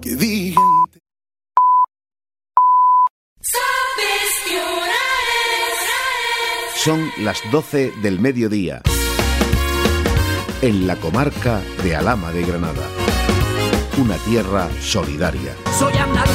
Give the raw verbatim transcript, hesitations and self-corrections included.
que digan. Son las doce del mediodía, en la comarca de Alhama de Granada, una tierra solidaria. Soy andaluz.